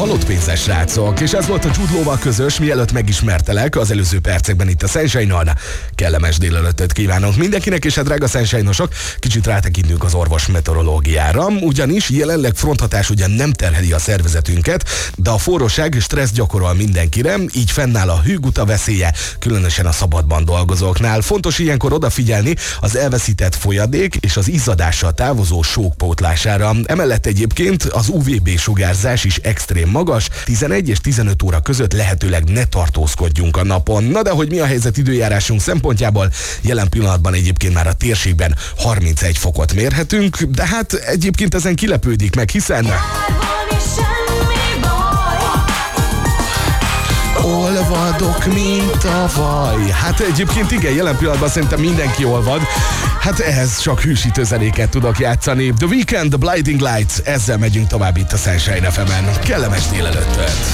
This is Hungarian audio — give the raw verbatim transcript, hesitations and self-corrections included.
halott pénzes srácok, és ez volt a Jude Law-val közös, mielőtt megismertelek az előző percekben itt a Sunshine-on. Kellemes délelőttöt kívánok mindenkinek, és hát drága Sunshine-osok, kicsit rátekintünk az orvos meteorológiára, ugyanis jelenleg fronthatás ugyan nem terheli a szervezetünket, de a forróság stressz gyakorol mindenkire, így fennáll a hőguta veszélye, különösen a szabadban dolgozóknál. Fontos ilyenkor odafigyelni az elveszített folyadék és az izzadással távozó sók pótlására. Emellett egyébként az u vé bé sugárzás is extrém magas, tizenegy és tizenöt óra között lehetőleg ne tartózkodjunk a napon. Na de hogy mi a helyzet időjárásunk szempontjából, jelen pillanatban egyébként már a térségben harmincegy fokot mérhetünk, de hát egyébként ezen kilepődik meg, hiszen... Olvadok, mint a vaj. Hát egyébként igen, jelen pillanatban szerintem mindenki olvad. Hát ehhez csak hűsítő zenéket tudok játszani. The Weeknd, The Blinding Lights, ezzel megyünk tovább itt a Sunshine ef emen. Kellemes délelőttöt!